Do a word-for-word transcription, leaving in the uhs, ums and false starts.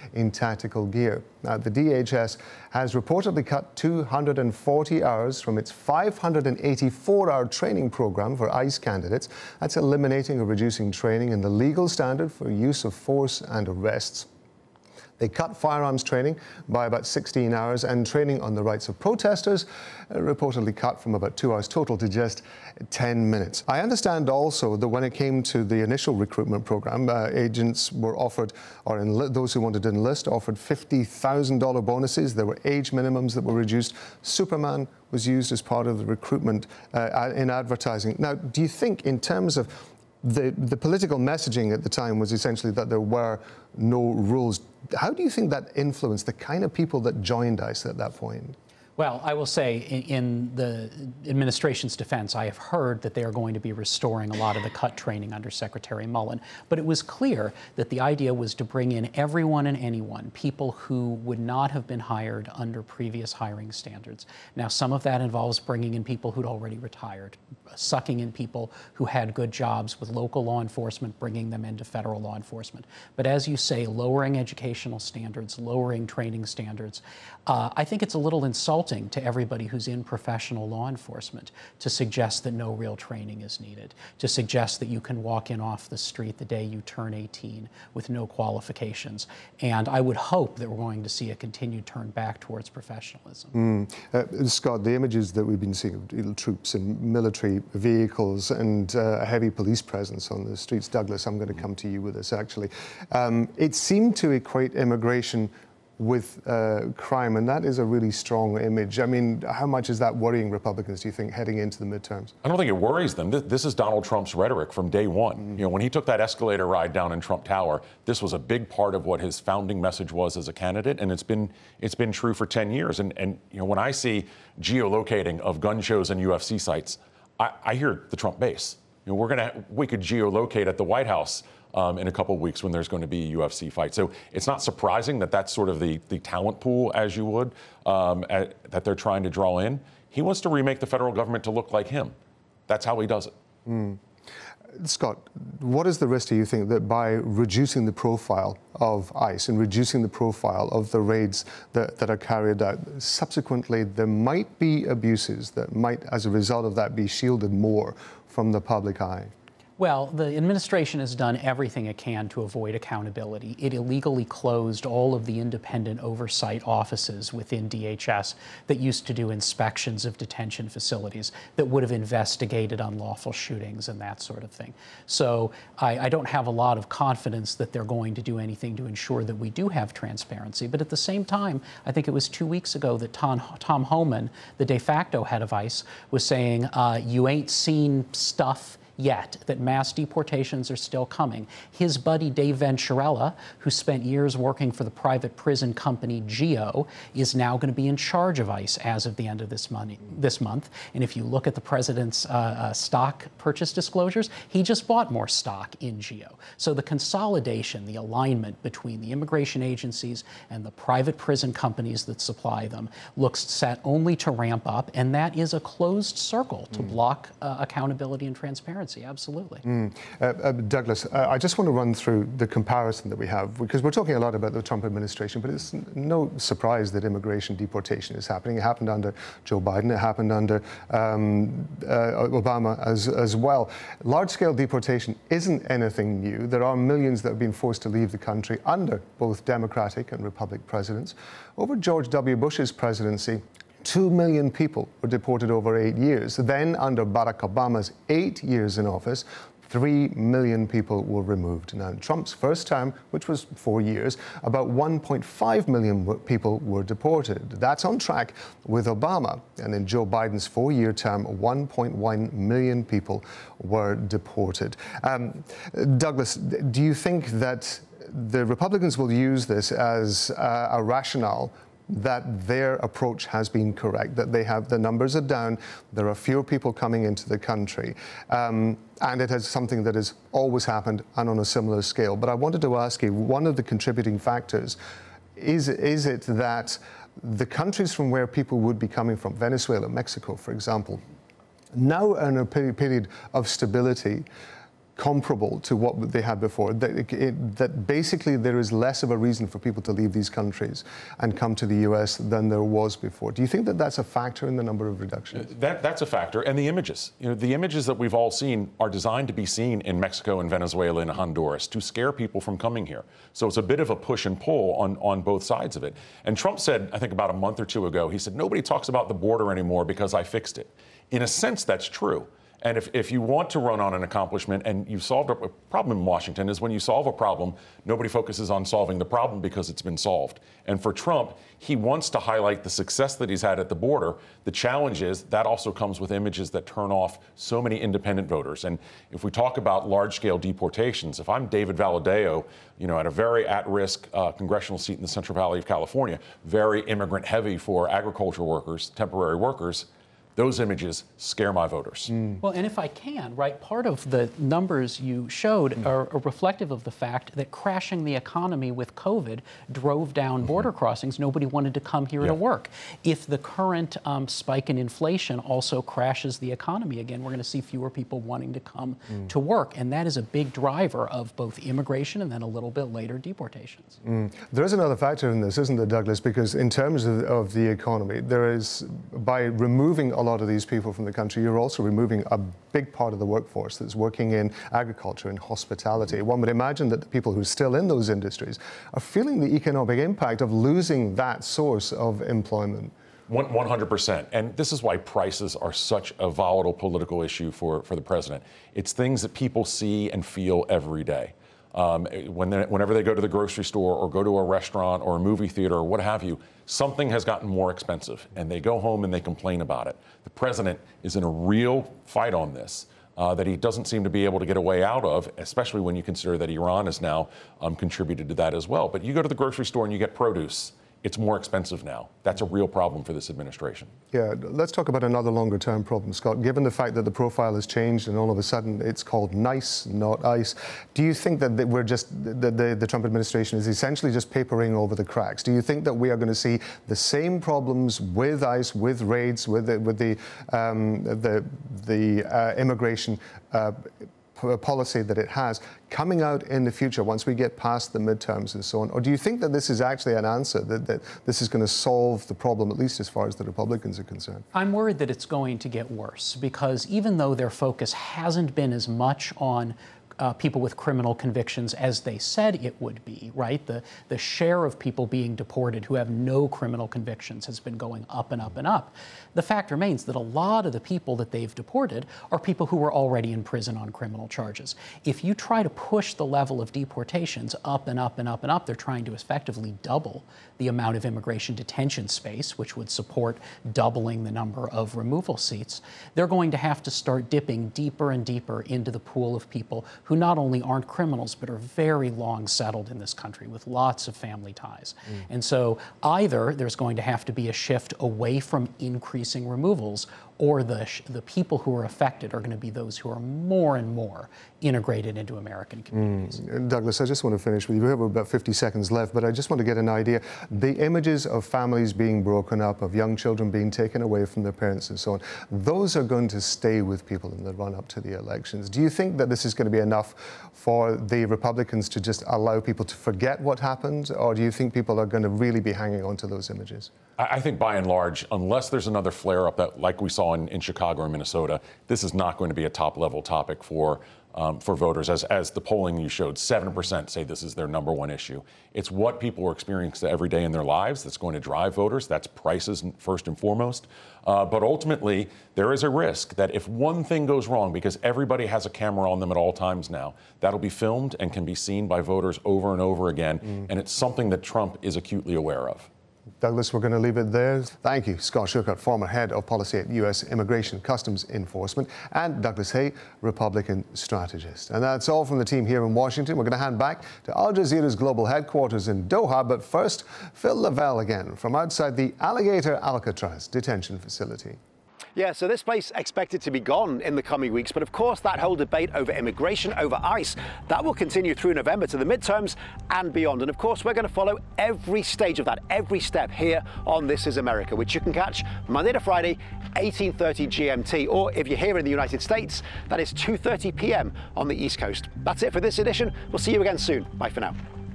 in tactical gear. Now, the D H S has reportedly cut two hundred forty hours from its five hundred eighty-four hour training program for ICE candidates. That's eliminating or reducing training in the legal standard for use of force and arrests. They cut firearms training by about sixteen hours, and training on the rights of protesters uh, reportedly cut from about two hours total to just ten minutes. I understand also that when it came to the initial recruitment program, uh, agents were offered, or enli- those who wanted to enlist, offered fifty thousand dollars bonuses. There were age minimums that were reduced. Superman was used as part of the recruitment uh, in advertising. Now, do you think, in terms of The, the political messaging at the time was essentially that there were no rules. How do you think that influenced the kind of people that joined ICE at that point? Well, I will say, in, in the administration's defense, I have heard that they are going to be restoring a lot of the cut training under Secretary Mullen. But it was clear that the idea was to bring in everyone and anyone, people who would not have been hired under previous hiring standards. Now, some of that involves bringing in people who'd already retired, sucking in people who had good jobs with local law enforcement, bringing them into federal law enforcement. But as you say, lowering educational standards, lowering training standards, uh, I think it's a little insulting to everybody who's in professional law enforcement to suggest that no real training is needed, to suggest that you can walk in off the street the day you turn eighteen with no qualifications. And I would hope that we're going to see a continued turn back towards professionalism. Mm. Uh, Scott, the images that we've been seeing of troops in military vehicles and uh, a heavy police presence on the streets. Douglas, I'm going to come to you with this, actually. Um, it seemed to equate immigration with uh, crime, and that is a really strong image. I mean, how much is that worrying Republicans, do you think, heading into the midterms? I don't think it worries them. This, this is Donald Trump's rhetoric from day one. Mm. You know, when he took that escalator ride down in Trump Tower, this was a big part of what his founding message was as a candidate, and it's been it's been true for ten years. And, and you know, when I see geolocating of gun shows and U F C sites, I, I hear the Trump base. You know, we're gonna we could geolocate at the White House Um, in a couple of weeks when there's going to be a U F C fight. So it's not surprising that that's sort of the, the talent pool, as you would, um, at, that they're trying to draw in. He wants to remake the federal government to look like him. That's how he does it. Mm. Scott, what is the risk, do you think, that by reducing the profile of ICE and reducing the profile of the raids that, that are carried out, subsequently there might be abuses that might, as a result of that, be shielded more from the public eye? Well, the administration has done everything it can to avoid accountability. It illegally closed all of the independent oversight offices within D H S that used to do inspections of detention facilities, that would have investigated unlawful shootings and that sort of thing. So I, I don't have a lot of confidence that they're going to do anything to ensure that we do have transparency. But at the same time, I think it was two weeks ago that Tom, Tom Homan, the de facto head of ICE, was saying, uh, you ain't seen stuff yet, that mass deportations are still coming. His buddy Dave Venturella, who spent years working for the private prison company GEO, is now going to be in charge of ICE as of the end of this, money, this month. And if you look at the president's uh, uh, stock purchase disclosures, he just bought more stock in GEO. So the consolidation, the alignment between the immigration agencies and the private prison companies that supply them looks set only to ramp up, and that is a closed circle to mm. block uh, accountability and transparency. Absolutely. Mm. Uh, uh, Douglas, uh, I just want to run through the comparison that we have, because we're talking a lot about the Trump administration, but it's no surprise that immigration deportation is happening. It happened under Joe Biden. It happened under um, uh, Obama as, as well. Large-scale deportation isn't anything new. There are millions that have been forced to leave the country under both Democratic and Republican presidents. Over George W. Bush's presidency, Two million people were deported over eight years. Then, under Barack Obama's eight years in office, three million people were removed. Now, in Trump's first term, which was four years, about one point five million people were deported. That's on track with Obama. And in Joe Biden's four-year term, one point one million people were deported. Um, Douglas, do you think that the Republicans will use this as uh, a rationale that their approach has been correct, that they have, the numbers are down, there are fewer people coming into the country, um, and it has something that has always happened and on a similar scale? But I wanted to ask you, one of the contributing factors, is, is it that the countries from where people would be coming from, Venezuela, Mexico, for example, now are in a period of stability, comparable to what they had before, that, it, it, that basically there is less of a reason for people to leave these countries and come to the U S than there was before. Do you think that that's a factor in the number of reductions? That, that's a factor. And the images. You know, the images that we've all seen are designed to be seen in Mexico and Venezuela and Honduras to scare people from coming here. So it's a bit of a push and pull on, on both sides of it. And Trump said, I think about a month or two ago, he said, nobody talks about the border anymore because I fixed it. In a sense, that's true. And if, if you want to run on an accomplishment and you've solved a, a problem in Washington is when you solve a problem, nobody focuses on solving the problem because it's been solved. And for Trump, he wants to highlight the success that he's had at the border. The challenge is that also comes with images that turn off so many independent voters. And if we talk about large-scale deportations, if I'm David Valadao, you know, at a very at-risk uh, congressional seat in the Central Valley of California, very immigrant-heavy for agriculture workers, temporary workers, those images scare my voters. Mm. Well, and if I can, right, part of the numbers you showed mm. are, are reflective of the fact that crashing the economy with COVID drove down mm-hmm. border crossings. Nobody wanted to come here yep. to work. If the current um, spike in inflation also crashes the economy again, we're going to see fewer people wanting to come mm. to work. And that is a big driver of both immigration and then a little bit later deportations. Mm. There is another factor in this, isn't there, Douglas? Because in terms of, of the economy, there is, by removing a lot of these people from the country, you're also removing a big part of the workforce that's working in agriculture and hospitality. One would imagine that the people who are still in those industries are feeling the economic impact of losing that source of employment. one hundred percent. And this is why prices are such a volatile political issue for, for the president. It's things that people see and feel every day. Um, when whenever they go to the grocery store or go to a restaurant or a movie theater or what have you, something has gotten more expensive and they go home and they complain about it. The president is in a real fight on this uh, that he doesn't seem to be able to get a way out of, especially when you consider that Iran has now um, contributed to that as well. But you go to the grocery store and you get produce. It's more expensive now. That's a real problem for this administration. Yeah, let's talk about another longer term problem, Scott. Given the fact that the profile has changed and all of a sudden it's called NICE, not ICE, do you think that we're just, the, the, the Trump administration is essentially just papering over the cracks? Do you think that we are going to see the same problems with ICE, with raids, with the, with the, um, the, the uh, immigration uh, policy that it has coming out in the future once we get past the midterms and so on? Or do you think that this is actually an answer, that, that this is going to solve the problem, at least as far as the Republicans are concerned? I'm worried that it's going to get worse because even though their focus hasn't been as much on Uh, people with criminal convictions as they said it would be, right? The, the share of people being deported who have no criminal convictions has been going up and up and up. The fact remains that a lot of the people that they've deported are people who were already in prison on criminal charges. If you try to push the level of deportations up and up and up and up, they're trying to effectively double the amount of immigration detention space, which would support doubling the number of removal seats. They're going to have to start dipping deeper and deeper into the pool of people who not only aren't criminals, but are very long settled in this country with lots of family ties. Mm. And so either there's going to have to be a shift away from increasing removals, or the, the people who are affected are going to be those who are more and more integrated into American communities. Mm. Douglas, I just want to finish with you. We have about fifty seconds left, but I just want to get an idea. The images of families being broken up, of young children being taken away from their parents and so on, those are going to stay with people in the run-up to the elections. Do you think that this is going to be enough for the Republicans to just allow people to forget what happened, or do you think people are going to really be hanging on to those images? I think by and large, unless there's another flare-up that, like we saw in, in Chicago or Minnesota, this is not going to be a top-level topic for um, for voters. As, as the polling you showed, seven percent say this is their number one issue. It's what people are experiencing every day in their lives that's going to drive voters. That's prices first and foremost. Uh, but ultimately, there is a risk that if one thing goes wrong, because everybody has a camera on them at all times now, that'll be filmed and can be seen by voters over and over again. Mm. And it's something that Trump is acutely aware of. Douglas, we're going to leave it there. Thank you, Scott Shurkart, former head of policy at U S Immigration Customs Enforcement, and Douglas Hay, Republican strategist. And that's all from the team here in Washington. We're going to hand back to Al Jazeera's global headquarters in Doha. But first, Phil Lavelle again from outside the Alligator Alcatraz detention facility. Yeah, so this place expected to be gone in the coming weeks, but of course that whole debate over immigration, over ICE, that will continue through November to the midterms and beyond. And of course we're going to follow every stage of that, every step here on This Is America, which you can catch Monday to Friday, eighteen thirty G M T, or if you're here in the United States, that is two thirty p m on the East Coast. That's it for this edition. We'll see you again soon. Bye for now.